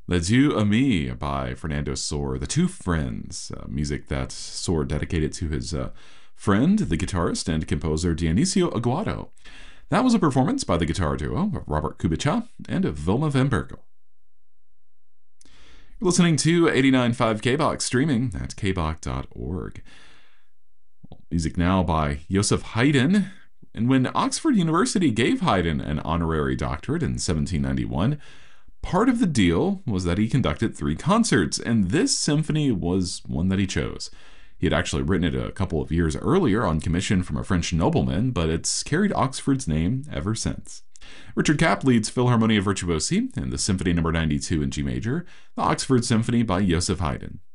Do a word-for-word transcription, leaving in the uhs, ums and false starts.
Les Yeux Amis by Fernando Sor, The Two Friends, uh, music that Sor dedicated to his uh, friend, the guitarist and composer Dionisio Aguado. That was a performance by the guitar duo of Robert Kubica and Vilma van Berkel. You're listening to eighty-nine point five K B O K, streaming at k b o k dot org. Music now by Joseph Haydn. And when Oxford University gave Haydn an honorary doctorate in seventeen ninety-one, part of the deal was that he conducted three concerts, and this symphony was one that he chose. He had actually written it a couple of years earlier on commission from a French nobleman, but it's carried Oxford's name ever since. Richard Kapp leads Philharmonia Virtuosi in the Symphony number ninety-two in G major, the Oxford Symphony by Joseph Haydn.